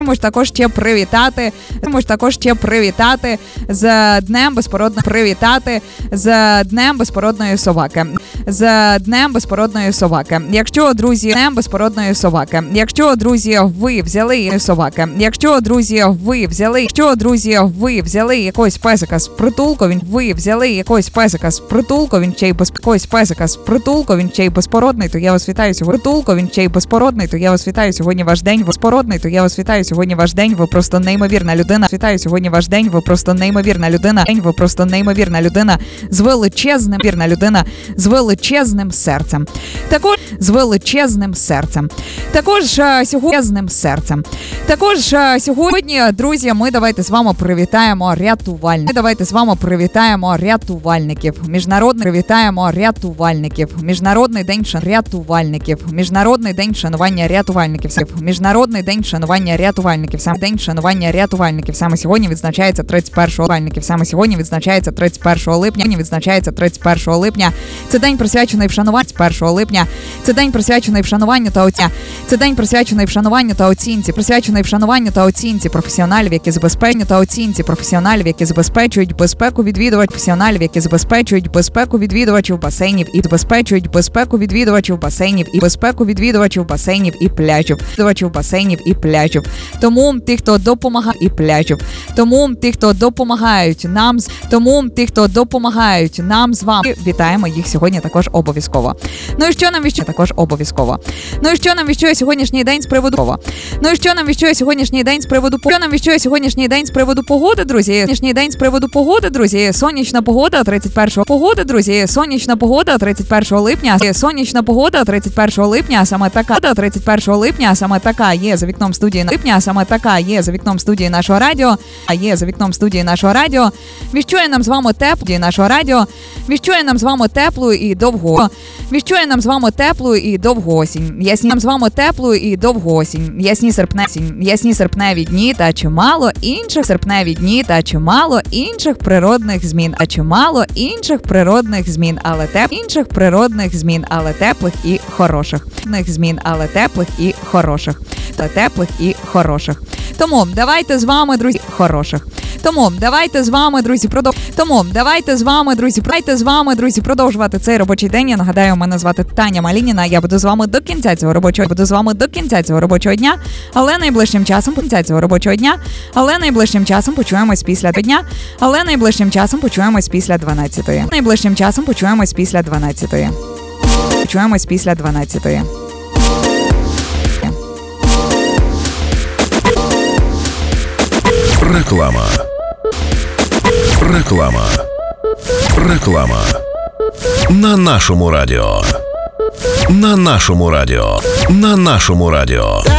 Також ще привітати з Днем безпородної собаки. Якщо, друзі, ви взяли якогось песика з притулку, він ще й безпородний, то я вас вітаю сьогодні ваш день, сьогодні ваш день, ви просто неймовірна людина. Вітаю сьогодні ваш день, ви просто неймовірна людина з величезним серцем. Також сьогодні, друзі, ми давайте з вами привітаємо рятувальників. Міжнародний день шанування рятувальників. Саме сьогодні відзначається 31 липня. Це день присвячений вшануванню 1 липня. Це день присвячений вшануванню та оцінці професіоналів, які забезпечують безпеку відвідувачів басейнів і пляжів. Тому тих, хто допомагають нам з вами, вітаємо їх сьогодні також обов'язково. Ну і що нам віщує сьогоднішній день з приводу погоди, друзі? Сонячна погода 31 липня, саме така є за вікном студії нашого радіо. Віщує нам з вами теплу і довгу осінь. Ясні серпневі дні та чимало інших природних змін, але теплих і хороших. Тому давайте з вами, друзі, продовжувати цей робочий день. Я нагадаю, мене звати Таня Малініна. Я буду з вами до кінця цього робочого дня, але найближчим часом почуємось після 12. Реклама. На нашому радіо.